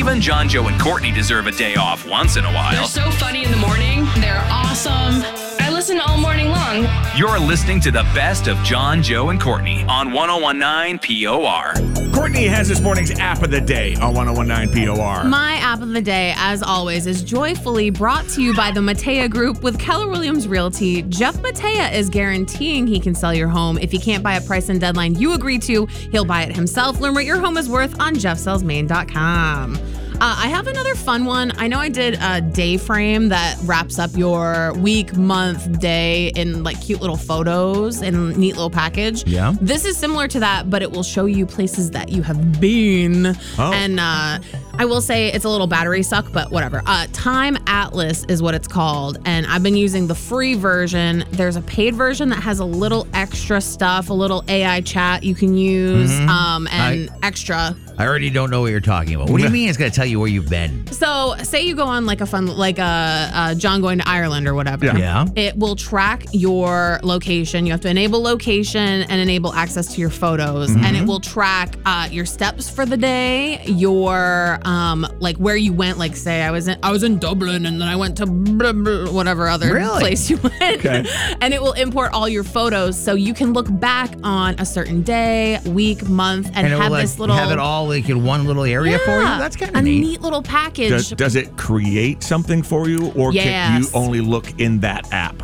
Even John, Joe, and Courtney deserve a day off once in a while. They're so funny in the morning. They're awesome. I listen all morning long. You're listening to the best of John, Joe, and Courtney on 101.9 POR. Courtney has this morning's app of the day on 101.9 POR. My app of the day, as always, is joyfully brought to you by the Matea Group with Keller Williams Realty. Jeff Matea is guaranteeing he can sell your home. If he can't buy a price and deadline you agree to, he'll buy it himself. Learn what your home is worth on jeffsellsmaine.com. I have another fun one. I know I did a day frame that wraps up your week, month, day in like cute little photos and neat little package. Yeah. This is similar to that, but it will show you places that you have been. Oh. And I will say it's a little battery suck, but whatever. Time Atlas is what it's called. And I've been using the free version. There's a paid version that has a little extra stuff, a little AI chat you can use, and extra. I already don't know what you're talking about. What do you mean it's going to tell you where you've been? So say you go on like a fun, like a John going to Ireland or whatever. Yeah. It will track your location. You have to enable location and enable access to your photos. And it will track your steps for the day, your like where you went. Like say I was in Dublin and then I went to blah, blah, whatever other place you went. Okay. And it will import all your photos so you can look back on a certain day, week, month, and it have will this little have it all like in one little area for you? That's kind of neat. A neat little package. Does it create something for you, or can you only look in that app?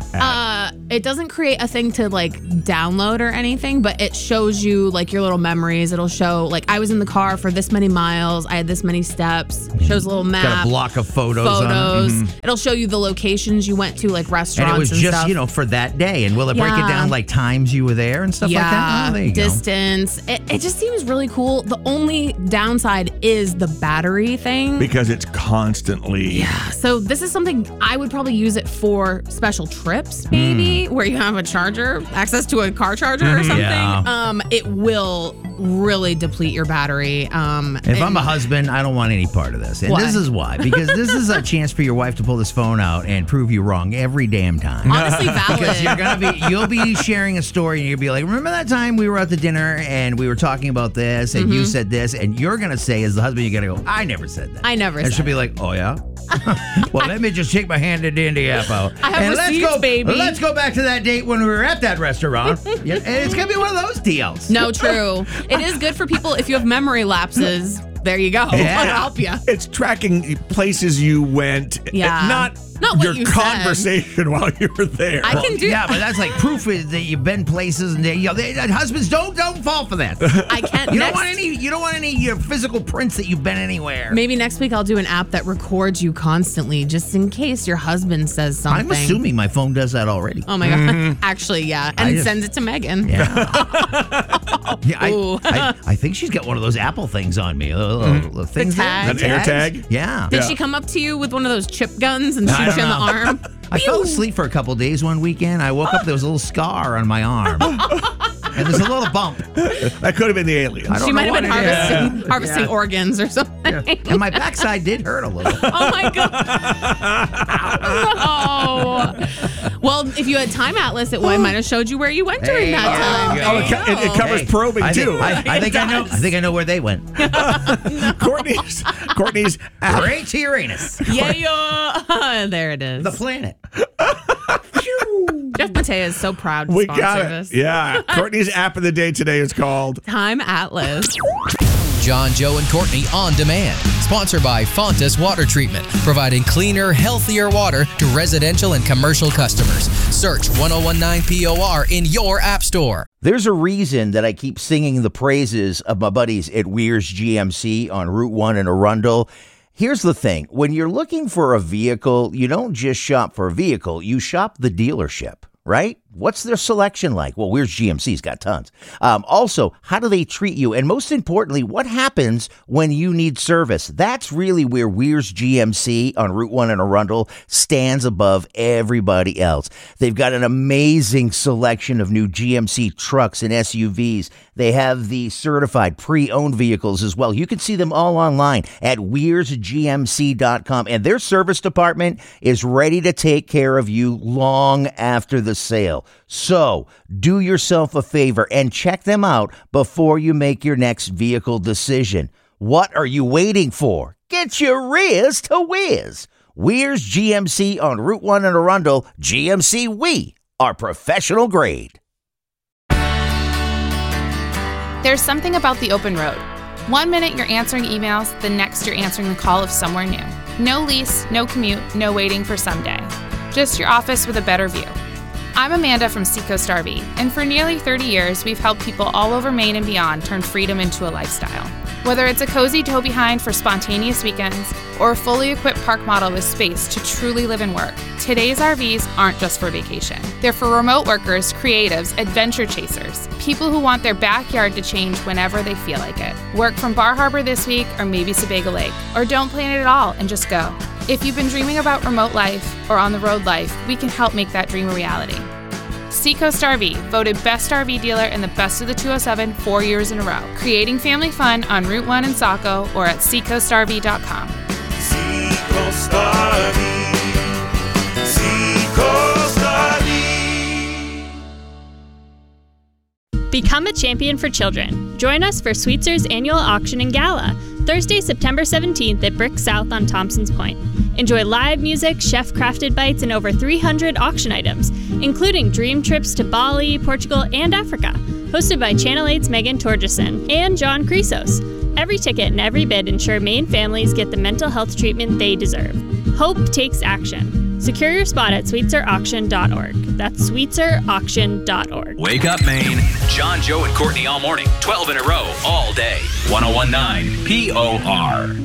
It doesn't create a thing to like download or anything, but it shows you like your little memories. It'll show like I was in the car for this many miles, I had this many steps. Shows a little map. Got a block of photos on it. It'll show you the locations you went to, like restaurants And it was just, stuff. for that day. And will it break it down like times you were there and stuff like that? Oh, there you distance. It just seems really cool. The only downside is the battery thing. Because it's constantly. Yeah. So this is something I would probably use it for special trips, maybe, where you have a charger, access to a car charger or something. Yeah. It will really deplete your battery. If I'm a husband, I don't want any part of this. And Why? this is why. Because this is a chance for your wife to pull this phone out and prove you wrong every damn time. Honestly, valid. Because you'll be sharing a story and you'll be like, remember that time we were at the dinner and we were talking about this and you said this, and you're going to say, as the husband, you're going to go, I never said that. I never and said she'll be like, oh yeah? Well, let me just take my hand in the app out. I have receipts, baby. Let's go back to that date when we were at that restaurant. Yeah, and it's going to be one of those deals. No, true. It is good for people if you have memory lapses. There you go. Yeah. It'll help you. It's tracking places you went. Yeah. Not what your you said. conversation while you were there. I can do Yeah, but that's like proof that you've been places, and husbands don't fall for that. I can't. You don't want any physical prints that you've been anywhere. Maybe next week I'll do an app that records you constantly, just in case your husband says something. I'm assuming my phone does that already. Oh my God. Actually, yeah. And sends it to Megan. Yeah. Ooh. I think she's got one of those Apple things on me. The things tag. An air tag? Yeah. Did she come up to you with one of those chip guns and shoot you in the arm? I fell asleep for a couple days one weekend. I woke up, there was a little scar on my arm. And there's a little bump. That could have been the alien. She might have been harvesting organs or something. Yeah. And my backside did hurt a little. Oh my God. Oh. Well, if you had Time Atlas, it might have showed you where you went during that time. Oh, it covers probing too. I think I know where they went. Courtney's Right to Uranus. Yeah. There it is. The planet. Jeff Matea is so proud to We sponsor got it. this. Yeah. Courtney's app of the day today is called Time Atlas. John, Joe, and Courtney on demand. Sponsored by Fontas Water Treatment, providing cleaner, healthier water to residential and commercial customers. Search 1019 POR in your app store. There's a reason that I keep singing the praises of my buddies at Weir's GMC on Route 1 in Arundel. Here's the thing. When you're looking for a vehicle, you don't just shop for a vehicle. You shop the dealership, right? What's their selection like? Well, Weir's GMC's got tons. Also, how do they treat you? And most importantly, what happens when you need service? That's really where Weir's GMC on Route 1 in Arundel stands above everybody else. They've got an amazing selection of new GMC trucks and SUVs. They have the certified pre-owned vehicles as well. You can see them all online at weirsgmc.com. And their service department is ready to take care of you long after the sale. So do yourself a favor and check them out before you make your next vehicle decision. What are you waiting for? Get your rears to whiz. Weir's GMC on Route 1 in Arundel. GMC, we are professional grade. There's something about the open road. 1 minute you're answering emails, the next you're answering the call of somewhere new. No lease, no commute, no waiting for someday. Just your office with a better view. I'm Amanda from Seacoast RV, and for nearly 30 years, we've helped people all over Maine and beyond turn freedom into a lifestyle. Whether it's a cozy tow behind for spontaneous weekends, or a fully equipped park model with space to truly live and work, today's RVs aren't just for vacation. They're for remote workers, creatives, adventure chasers, people who want their backyard to change whenever they feel like it. Work from Bar Harbor this week, or maybe Sebago Lake, or don't plan it at all and just go. If you've been dreaming about remote life or on-the-road life, we can help make that dream a reality. Seacoast RV, voted Best RV Dealer in the Best of the 207 4 years in a row. Creating family fun on Route 1 in Saco or at seacoastrv.com. Seacoast RV. Seacoast RV. Become a champion for children. Join us for Sweetzer's annual auction and gala, Thursday, September 17th at Brick South on Thompson's Point. Enjoy live music, chef-crafted bites, and over 300 auction items, including dream trips to Bali, Portugal, and Africa, hosted by Channel 8's Megan Torgerson and John Chrysos. Every ticket and every bid ensure Maine families get the mental health treatment they deserve. Hope takes action. Secure your spot at sweetzerauction.org. That's sweetzerauction.org. Wake up, Maine. John, Joe, and Courtney all morning. 12 in a row, all day. 1019 POR.